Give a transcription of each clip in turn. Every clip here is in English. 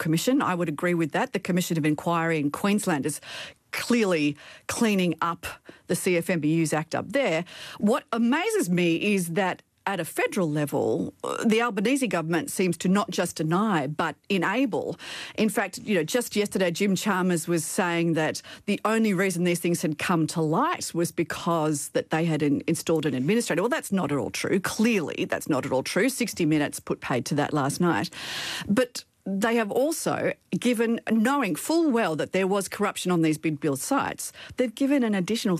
Commission. I would agree with that. The Commission of Inquiry in Queensland is clearly cleaning up the CFMEU's act up there. What amazes me is that at a federal level, the Albanese government seems to not just deny but enable. In fact, just yesterday, Jim Chalmers was saying that the only reason these things had come to light was because that they had installed an administrator. Well, that's not at all true. Clearly, that's not at all true. 60 Minutes put paid to that last night. But they have also given, knowing full well that there was corruption on these bid build sites, they've given an additional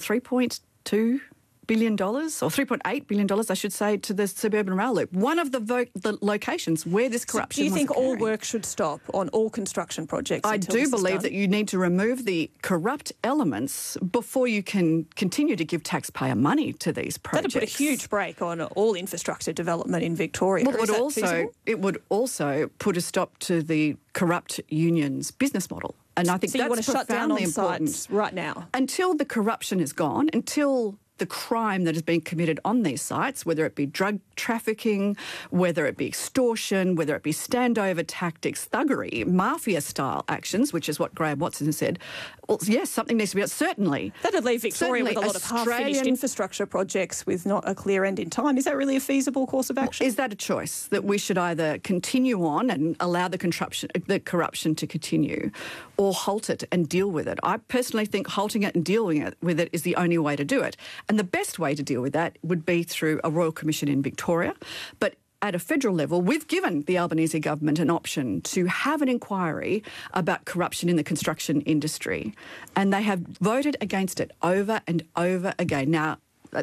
$3.2 billion, or $3.8 billion, I should say, to the suburban rail loop. One of the locations where this corruption was Do you think occurring. all work should stop on all construction projects? I do believe that you need to remove the corrupt elements before you can continue to give taxpayer money to these projects. That'd put a huge brake on all infrastructure development in Victoria. Well, feasible? it would also put a stop to the corrupt unions' business model. And I think so that's you want to shut down on important. sites right now? Until the corruption is gone, until the crime that has been committed on these sites, whether it be drug trafficking, whether it be extortion, whether it be standover tactics, thuggery, mafia-style actions, which is what Graham Watson has said, well, yes, something needs to be done, certainly. That'd leave Victoria with a lot of half-finished infrastructure projects with not a clear end in time. Is that really a feasible course of action? Is that a choice that we should either continue on and allow the corruption to continue, or halt it and deal with it? I personally think halting it and dealing with it is the only way to do it. And the best way to deal with that would be through a Royal Commission in Victoria. But at a federal level, we've given the Albanese government an option to have an inquiry about corruption in the construction industry. And they have voted against it over and over again. Now,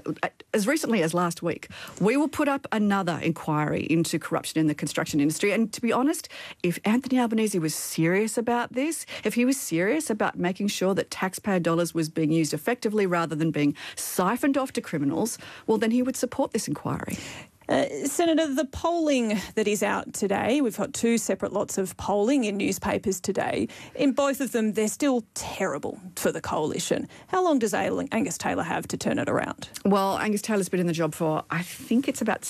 as recently as last week, we will put up another inquiry into corruption in the construction industry. And to be honest, if Anthony Albanese was serious about this, if he was serious about making sure that taxpayer dollars was being used effectively rather than being siphoned off to criminals, well, then he would support this inquiry. Senator, the polling that is out today, we've got two separate lots of polling in newspapers today. In both of them, they're still terrible for the coalition. How long does Angus Taylor have to turn it around? Well, Angus Taylor's been in the job for, I think it's about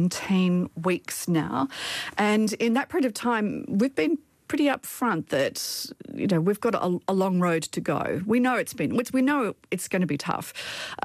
17 weeks now. And in that period of time, we've been pretty upfront that, we've got a long road to go. We know it's going to be tough.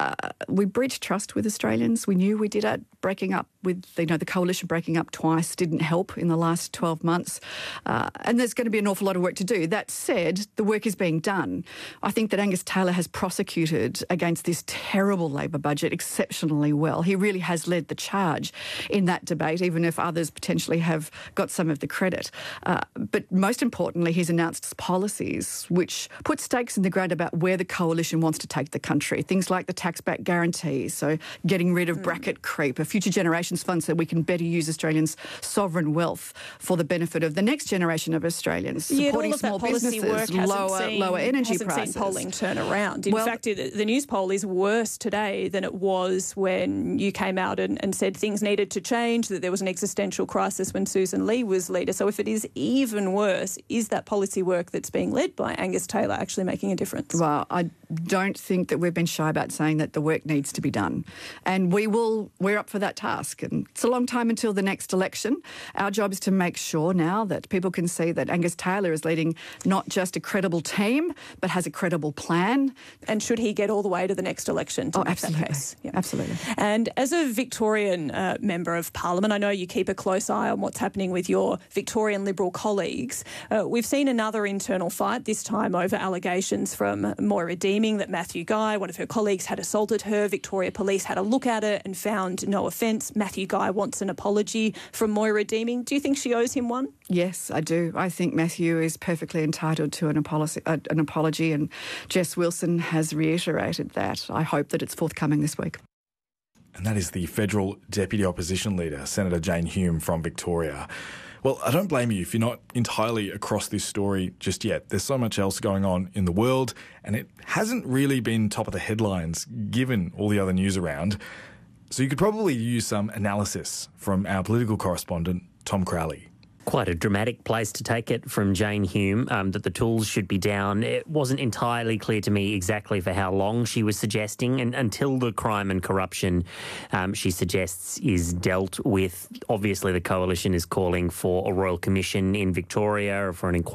We breached trust with Australians. We knew we did it. Breaking up with, the coalition breaking up twice didn't help in the last 12 months. And there's going to be an awful lot of work to do. That said, the work is being done. I think that Angus Taylor has prosecuted against this terrible Labor budget exceptionally well. He really has led the charge in that debate, even if others potentially have got some of the credit. But most importantly, he's announced policies which put stakes in the ground about where the coalition wants to take the country. Things like the tax-back guarantee, so getting rid of bracket creep, a future generations fund so we can better use Australians' sovereign wealth for the benefit of the next generation of Australians, supporting small businesses, lower energy prices. Hasn't seen polling turn around. In fact, the news poll is worse today than it was when you came out and said things needed to change, that there was an existential crisis when Susan Lee was leader. So if it is even worse, is that policy work that's being led by Angus Taylor actually making a difference? Well, I don't think that we've been shy about saying that the work needs to be done. And we're up for that task. And it's a long time until the next election. Our job is to make sure now that people can see that Angus Taylor is leading not just a credible team, but has a credible plan. And should he get all the way to the next election to make absolutely. that case? Yeah. Absolutely. And as a Victorian member of Parliament, I know you keep a close eye on what's happening with your Victorian Liberal colleagues. We've seen another internal fight, this time over allegations from Moira Deeming that Matthew Guy, one of her colleagues, had assaulted her. Victoria Police had a look at it and found no offence. Matthew Guy wants an apology from Moira Deeming. Do you think she owes him one? Yes, I do. I think Matthew is perfectly entitled to an apology, and Jess Wilson has reiterated that. I hope that it's forthcoming this week. And that is the federal Deputy Opposition Leader, Senator Jane Hume from Victoria. Well, I don't blame you if you're not entirely across this story just yet. There's so much else going on in the world, and it hasn't really been top of the headlines given all the other news around. So you could probably use some analysis from our political correspondent, Tom Crowley. Quite a dramatic place to take it from Jane Hume, that the tools should be down. It wasn't entirely clear to me exactly for how long she was suggesting, and until the crime and corruption she suggests is dealt with. Obviously, the coalition is calling for a royal commission in Victoria, for an inquiry